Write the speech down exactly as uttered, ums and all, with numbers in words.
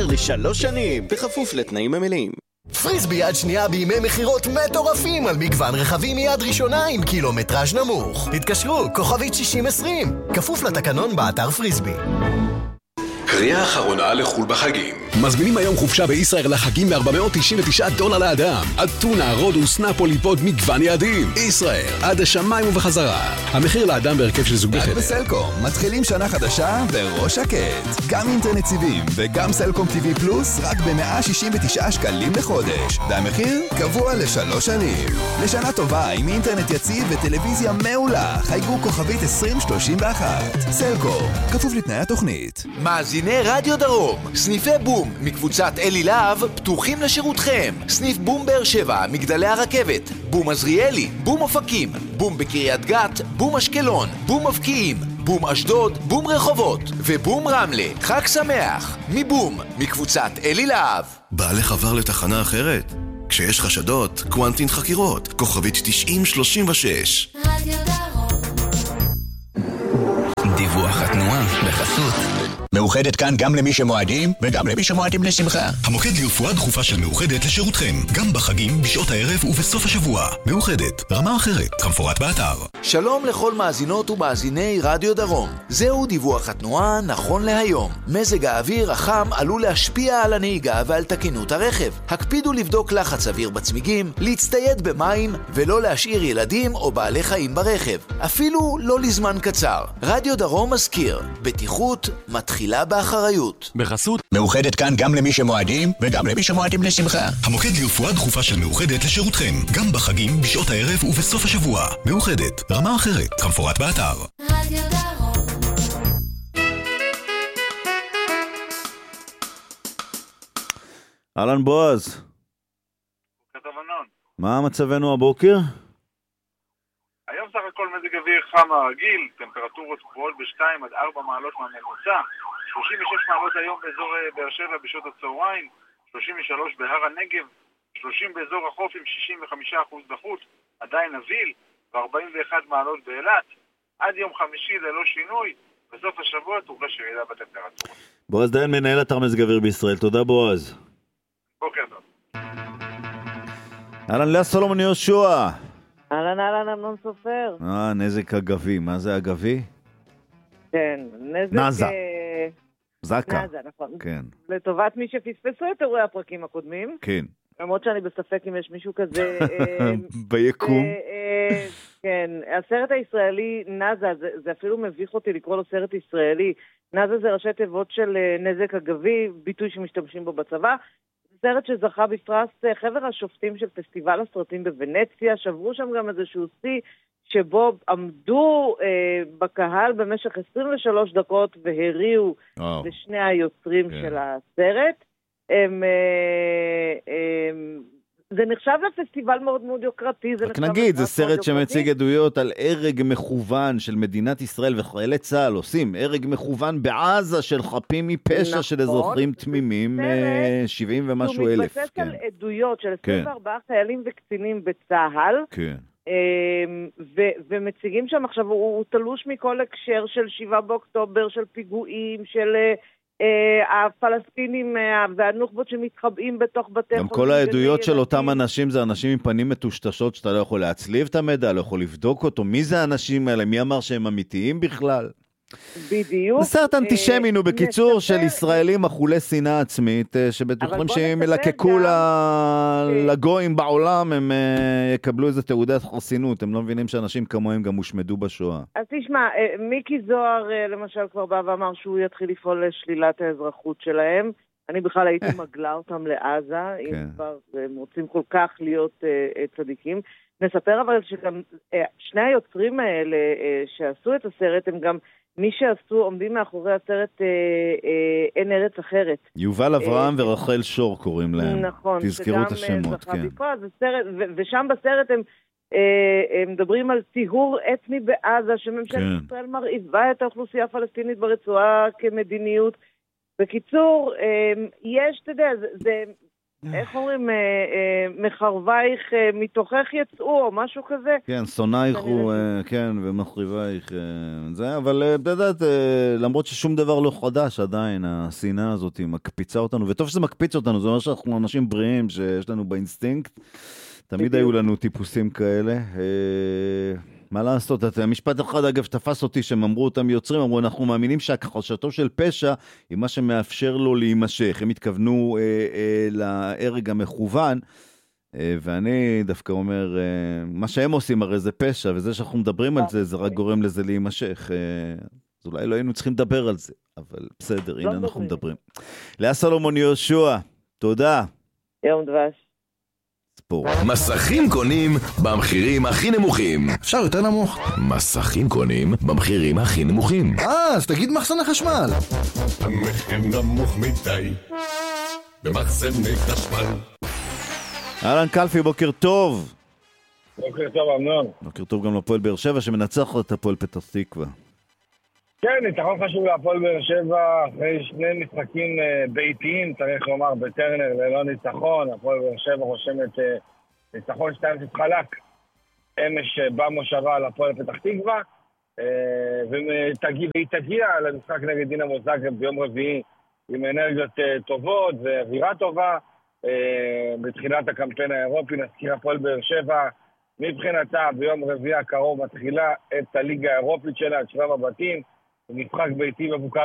החזר לשלוש שנים, בכפוף לתנאים המלאים. פריסבי יד שנייה בימי מחירות מטורפים על מגוון רכבים מיד ראשונה עם קילומטראז' נמוך. התקשרו, כוכבית שישים עשרים, כפוף לתקנון באתר פריסבי. קריאה אחרונה לחול בחגים. מזמינים היום חופשה בישראל לחגים ב-ארבע מאות תשעים ותשעה דולר לאדם. אתונה, רודוס, נפולי, פוד, מגוון יעדים. ישראל, עד השמיים ובחזרה. המחיר לאדם בהרכב של זוג בחדר. רק בסלקום, מתחילים שנה חדשה בראש שקט. גם אינטרנט סיבים וגם סלקום טיווי פלוס רק ב-מאה שישים ותשעה שקלים לחודש. והמחיר קבוע לשלוש שנים. לשנה טובה עם אינטרנט יציב וטלוויזיה מעולה. חייגו כוכבית עשרים שלושים ואחת. סלקום, כפוף לתנאי התוכנית. מאזיני רדיו דרום, סניפי בום מקבוצת אלי להב פתוחים לשירותכם. סניף בום באר שבע, מגדלי הרכבת, בום עזריאלי, בום אופקים, בום בקריית גת, בום אשקלון, בום מבקיעים, בום אשדוד, בום רחובות ובום רמלה. חג שמח מבום מקבוצת אלי להב. בעלך עבר לתחנה אחרת? כשיש חשדות, קוונטין חקירות, כוכבית תשעים שלושים ושש. רדיו דרום. דיווח התנועה בחסות מאוחדת, כאן גם למי שמועדים וגם למי שמועדים לשמחה. המוקד לרפואה דחופה של מאוחדת לשירותכם, גם בחגים, בשעות הערב ובסוף השבוע. מאוחדת, רמה אחרת, כמפורט באתר. שלום לכל מאזינות ומאזיני רדיו דרום. זהו דיווח התנועה נכון להיום. מזג האוויר החם עלול להשפיע על הנהיגה ועל תקינות הרכב. הקפידו לבדוק לחץ אוויר בצמיגים, להצטייד במים ולא להשאיר ילדים או בעלי חיים ברכב, אפילו לא לזמן קצר. רדיו דרום מזכיר, בטיחות מתחילה תחילה באחריות. בחסות מאוחדת, כאן גם למי שמועדים וגם למי שמועדים לשמחה. המוקד לרפואה דחופה של מאוחדת לשירותכם, גם בחגים, בשעות הערב ובסוף השבוע. מאוחדת, רמה אחרת, כמפורט באתר. רדיו דרום. אהלן בועז. כתב ענון. מה מצבנו הבוקר? היום סך הכל מזג אוויר חם הרגיל, טמפרטורות קבועות ב-שתיים עד ארבע מעלות מהממוצע, שלושים ושש מעלות היום באזור באר שבע בשעות הצהריים, שלושים ושלוש בהר הנגב, שלושים באזור החוף עם שישים וחמישה אחוז דחות, עדיין אביל, ו-ארבעים ואחת מעלות באילת. עד יום חמישי ללא שינוי, בסוף השבוע תורגש ירידה בטמפרטורה. בועז דיין, מנהל אתר מזג אוויר בישראל. תודה בועז. בוקר טוב. אהלן לאה סולומון יהושע. אהלן אהלן אמנון סופר. אה, נזק אגבי. מה זה אגבי? כן, נזק... נזה. זקה. נזה, נכון. כן. לטובת מי שפספסו את אירועי הפרקים הקודמים. כן. למרות שאני בספק אם יש מישהו כזה... ביקום. כן, הסרט הישראלי נזה, זה, זה אפילו מביך אותי לקרוא לו סרט ישראלי. נזה זה ראשי תיבות של נזק אגבי, ביטוי שמשתמשים בו בצבא. סרט שזכה בפרס חבר השופטים של פסטיבל הסרטים בוונציה, שברו שם גם איזשהו שיא שבו עמדו אה, בקהל במשך עשרים ושלוש דקות והריעו oh. לשני היוצרים okay. של הסרט. הם, אה, אה, זה נחשב לפסטיבל מאוד מאוד יוקרתי. רק נגיד, זה סרט שמציג עדויות על הרג מכוון של מדינת ישראל וחיילי צה"ל עושים, הרג מכוון בעזה של חפים מפשע של אזרחים תמימים, שבעים ומשהו אלף. הוא מתבסס על עדויות של עשרים וארבעה חיילים וקצינים בצה"ל, ומציגים שם עכשיו, הוא תלוש מכל הקשר של שבעה באוקטובר, של פיגועים, של... הפלסטינים והנוח'בות שמתחבאים בתוך בתי חולים. גם כל העדויות של אותם אנשים זה אנשים עם פנים מטושטשות שאתה לא יכול להצליב את המידע, לא יכול לבדוק אותו. מי זה האנשים האלה? מי אמר שהם אמיתיים בכלל? בדיוק. זה סרט אנטישמי, נו, בקיצור, של ישראלים אכולי שנאה עצמית, שבטוחים שהם ילקקו לגויים בעולם, הם יקבלו איזה תעודת חסינות, הם לא מבינים שאנשים כמוהם גם הושמדו בשואה. אז תשמע, מיקי זוהר למשל כבר בא ואמר שהוא יתחיל לפעול לשלילת האזרחות שלהם, אני בכלל הייתי מגלה אותם לעזה, אם כבר הם רוצים כל כך להיות צדיקים. נספר אבל שגם שני היוצרים האלה שעשו את הסרט הם גם מי שעשו, עומדים מאחורי הסרט אה, אה, אין ארץ אחרת. יובל אברהם אה, ורחל שור קוראים להם. נכון. תזכרו את השמות, כן. ביקוע, סרט, ו- ושם בסרט הם, אה, הם מדברים על טיהור אתני בעזה, שממשלת כן. ישראל מרעיבה את האוכלוסייה הפלסטינית ברצועה כמדיניות. בקיצור, אה, יש, אתה יודע, זה, זה, איך אומרים, אה, אה, מחרבייך אה, מתוכך יצאו, או משהו כזה. כן, שונאייך הוא, אה, כן, ומחריבייך. אה, זה, אבל אה, בדעת, אה, למרות ששום דבר לא חדש עדיין, השנאה הזאת היא מקפיצה אותנו, וטוב שזה מקפיץ אותנו, זה אומר שאנחנו אנשים בריאים שיש לנו באינסטינקט. תמיד היו לנו טיפוסים כאלה. אה, מה לעשות? המשפט אחד, אגב, תפס אותי שהם אמרו אותם יוצרים, אמרו, אנחנו מאמינים שהכחשתו של פשע היא מה שמאפשר לו להימשך. הם התכוונו אה, אה, להרג המכוון, אה, ואני דווקא אומר, אה, מה שהם עושים הרי זה פשע, וזה שאנחנו מדברים על זה, זה רק גורם לזה להימשך. אה, אז אולי לא היינו צריכים לדבר על זה, אבל בסדר, הנה אנחנו מדברים. לאה סלומון יהושע, תודה. יום דבש. ספור. מסכים קונים במחירים הכי נמוכים. אפשר יותר נמוך. מסכים קונים במחירים הכי נמוכים. אה, אז תגיד מחסני חשמל. המחיר נמוך מדי במחסני חשמל. אהלן קלפי, בוקר טוב. בוקר טוב, אמנון. בוקר טוב גם לפועל באר שבע שמנצח את הפועל פתח תקווה. כן, ניצחון חשוב להפועל באר שבע אחרי שני משחקים ביתיים, צריך לומר, בטרנר ללא ניצחון. הפועל באר שבע רושמת ניצחון שתיים אפס חלק אמש במושבה על הפועל פתח תקווה, והיא תגיע למשחק נגד דינמו זאגרב ביום רביעי עם אנרגיות טובות ואווירה טובה. בתחילת הקמפיין האירופי, נזכיר, הפועל באר שבע מבחינתה ביום רביעי הקרוב מתחילה את הליגה האירופית שלה, את שלב הבתים, משחק ביתי מבוקר